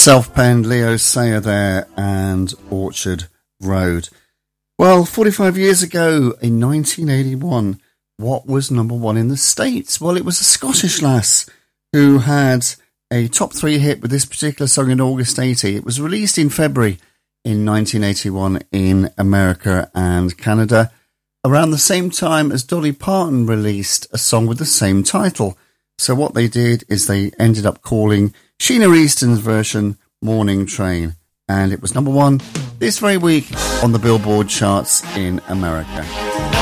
Self-penned Leo Sayer there and Orchard Road. Well, 45 years ago in 1981, what was number one in the States? Well, it was a Scottish lass who had a top 3 hit with this particular song in August 80. It was released in February in 1981 in America and Canada, around the same time as Dolly Parton released a song with the same title. So what they did is they ended up calling Sheena Easton's version Morning Train, and it was number one this very week on the Billboard charts in America.